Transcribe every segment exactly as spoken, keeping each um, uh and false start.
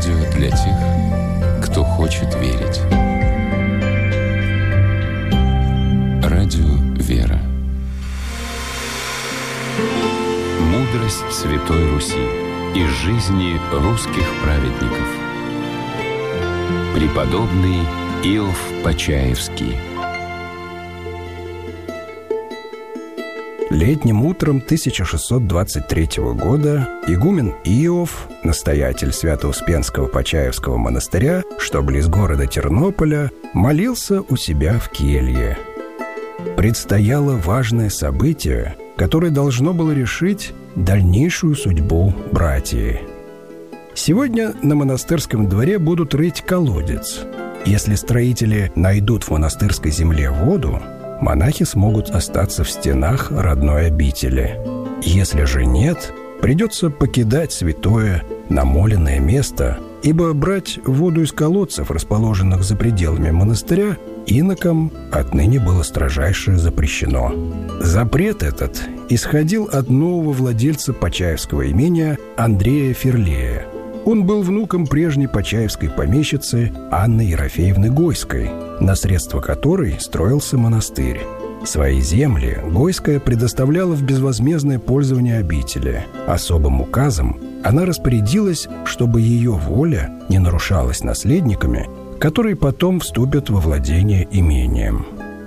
Радио для тех, кто хочет верить. Радио «Вера». Мудрость Святой Руси из жизни русских праведников. Преподобный Иов Почаевский. Летним утром тысяча шестьсот двадцать третьего года игумен Иов, настоятель Свято-Успенского Почаевского монастыря, что близ города Тернополя, молился у себя в келье. Предстояло важное событие, которое должно было решить дальнейшую судьбу братьев. Сегодня на монастырском дворе будут рыть колодец. Если строители найдут в монастырской земле воду, монахи смогут остаться в стенах родной обители. Если же нет, придется покидать святое намоленное место, ибо брать воду из колодцев, расположенных за пределами монастыря, инокам отныне было строжайше запрещено. Запрет этот исходил от нового владельца Почаевского имения Андрея Ферлея. Он был внуком прежней почаевской помещицы Анны Ерофеевны Гойской, на средства которой строился монастырь. Свои земли Гойская предоставляла в безвозмездное пользование обители. Особым указом она распорядилась, чтобы ее воля не нарушалась наследниками, которые потом вступят во владение имением.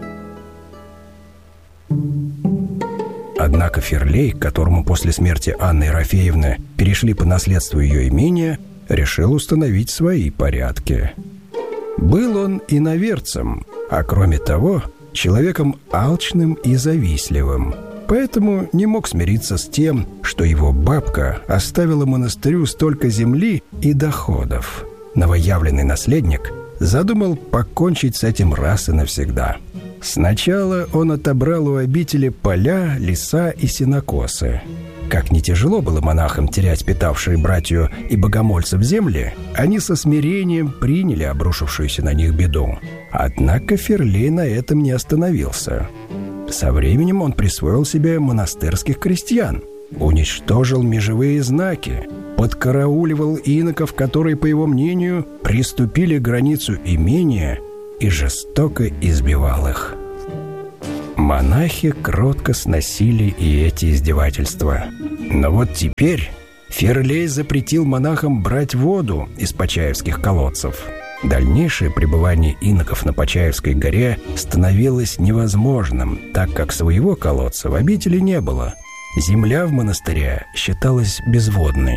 Однако Ферлей, которому после смерти Анны Ерофеевны перешли по наследству ее имения, решил установить свои порядки. Был он иноверцем, а кроме того, человеком алчным и завистливым, поэтому не мог смириться с тем, что его бабка оставила монастырю столько земли и доходов. Новоявленный наследник задумал покончить с этим раз и навсегда. Сначала он отобрал у обители поля, леса и сенокосы. Как не тяжело было монахам терять питавшие братью и богомольцев земли, они со смирением приняли обрушившуюся на них беду. Однако Ферлей на этом не остановился. Со временем он присвоил себе монастырских крестьян, уничтожил межевые знаки, подкарауливал иноков, которые, по его мнению, приступили к границу имения, и жестоко избивал их. Монахи кротко сносили и эти издевательства. Но вот теперь Ферлей запретил монахам брать воду из почаевских колодцев. Дальнейшее пребывание иноков на Почаевской горе становилось невозможным, так как своего колодца в обители не было. Земля в монастыре считалась безводной.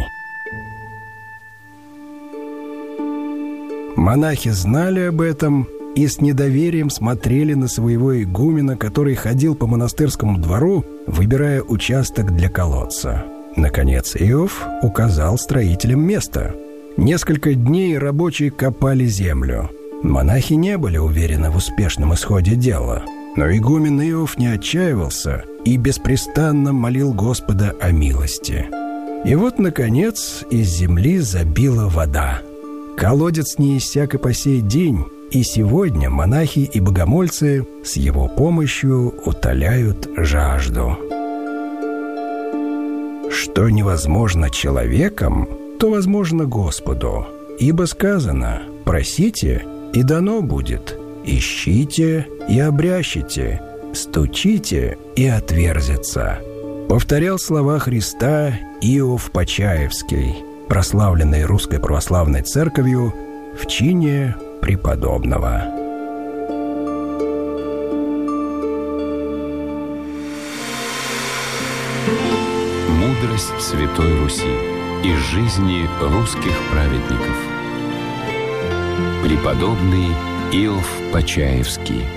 Монахи знали об этом и с недоверием смотрели на своего игумена, который ходил по монастырскому двору, выбирая участок для колодца. Наконец Иов указал строителям место. Несколько дней рабочие копали землю. Монахи не были уверены в успешном исходе дела, но игумен Иов не отчаивался и беспрестанно молил Господа о милости. И вот, наконец, из земли забила вода. Колодец не иссяк и по сей день, и сегодня монахи и богомольцы с его помощью утоляют жажду. Что невозможно человеком, то возможно Господу, ибо сказано: «Просите, и дано будет, ищите, и обрящите, стучите, и отверзится». Повторял слова Христа Иов Почаевский, прославленный Русской Православной Церковью в чине преподобного. Мудрость Святой Руси из жизни русских праведников. Преподобный Иов Почаевский.